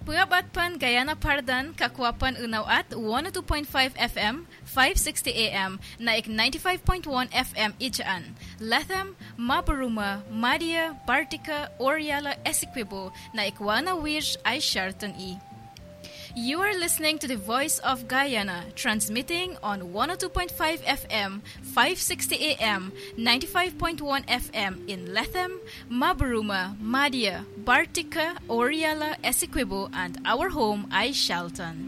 Puyabatpan Guyana Pardan, Kakwapan Unaw at 102.5 FM, 560 AM, naik 95.1 FM Ijaan. Lethem, Maburuma, Madia, Bartica, Oriala, Essequibo, naik 1 ay Sharton E. You are listening to the Voice of Guyana, transmitting on 102.5 FM, 560 AM, 95.1 FM in Lethem, Maburuma, Madia, Bartica, Oriala, Essequibo, and our home ay Shalton.